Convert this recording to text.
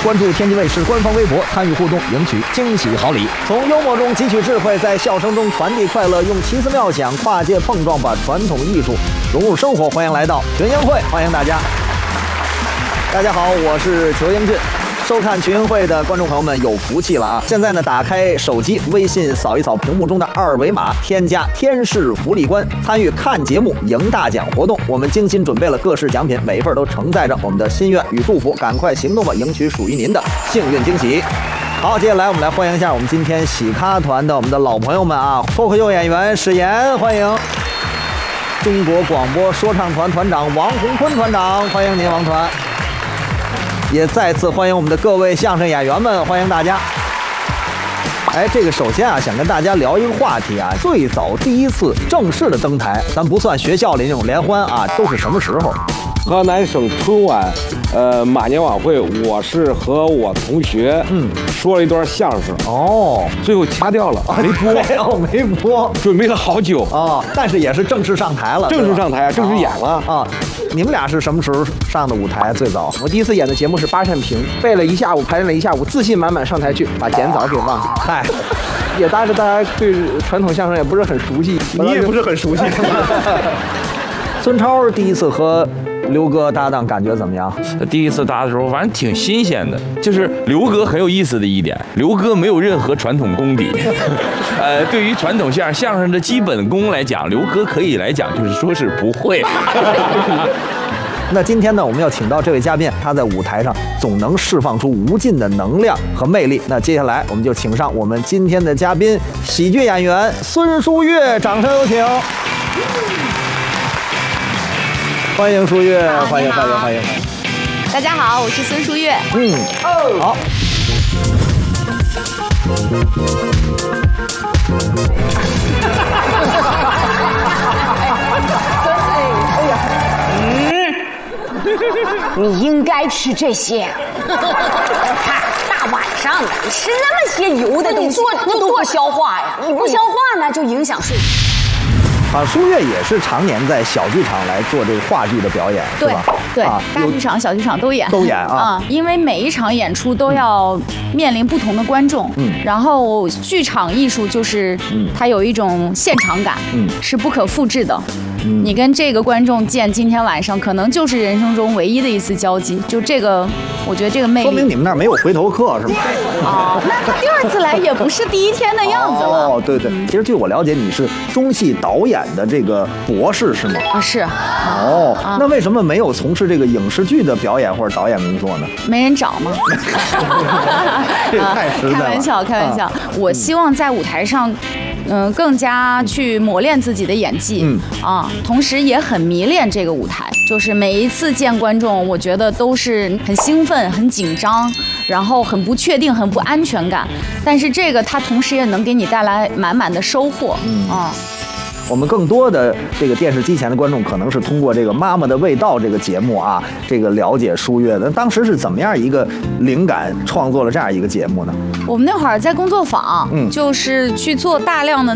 关注天津卫视官方微博，参与互动，赢取惊喜好礼。从幽默中汲取智慧，在笑声中传递快乐，用奇思妙想跨界碰撞，把传统艺术融入生活。欢迎来到群英会，欢迎大家。大家好，我是裘英俊。收看群英会的观众朋友们有福气了啊！现在呢，打开手机微信，扫一扫屏幕中的二维码，添加天视福利官，参与看节目赢大奖活动。我们精心准备了各式奖品，每一份都承载着我们的心愿与祝福。赶快行动吧，赢取属于您的幸运惊喜。好，接下来我们来欢迎一下我们今天喜咖团的我们的老朋友们啊，脱口秀演员史岩，欢迎；中国广播说唱团团长王洪坤团长，欢迎您王团。也再次欢迎我们的各位相声演员们，欢迎大家。哎，这个首先啊，想跟大家聊一个话题啊，最早第一次正式的登台，咱不算学校里那种联欢啊，都是什么时候？ 河南省春晚，马年晚会，我是和我同学，说了一段相声，最后掐掉了，没播， 没播， 准备了好久啊，但是也是正式上台了， 正式上台，正式演了啊。你们俩是什么时候上的舞台？最早， 我第一次演的节目是八扇屏，背了一下午，排练了一下午，自信满满上台去，把剪枣给忘了。 嗨， 也搭着大家对传统相声也不是很熟悉， 你也不是很熟悉。 孙超第一次和刘哥搭档，感觉怎么样？ 第一次搭的时候，反正挺新鲜的。就是刘哥很有意思的一点，刘哥没有任何传统功底。对于传统相声的基本功来讲，刘哥可以来讲就是说是不会。 那今天呢，我们要请到这位嘉宾，他在舞台上总能释放出无尽的能量和魅力。那接下来我们就请上我们今天的嘉宾，喜剧演员孙书岳，掌声有请。欢迎书岳，欢迎。 大家好，我是孙书岳。 好。 你应该吃这些。看大晚上的，你吃那么些油的东西，你都不消化呀？你不消化呢，就影响睡眠。 书岳也是常年在小剧场来做这个话剧的表演，是吧？ 对，大剧场、小剧场都演啊。因为每一场演出都要面临不同的观众，然后剧场艺术就是它有一种现场感，是不可复制的。你跟这个观众见今天晚上，可能就是人生中唯一的一次交集。就这个，我觉得这个魅力。 说明你们那儿没有回头客是吗？ 那他第二次来也不是第一天的样子了。 对。其实据我了解，你是中戏导演的这个博士是吗？ 是。 那为什么没有从事这个影视剧的表演或者导演工作呢？ 没人找吗？ 这太实在了。 开玩笑。我希望在舞台上。更加去磨练自己的演技，同时也很迷恋这个舞台。就是每一次见观众，我觉得都是很兴奋、很紧张，然后很不确定、很不安全感。但是这个它同时也能给你带来满满的收获， 我们更多的这个电视机前的观众，可能是通过这个《妈妈的味道》这个节目啊，这个了解书岳的。当时是怎么样一个灵感创作了这样一个节目呢？ 我们那会儿在工作坊，就是去做大量的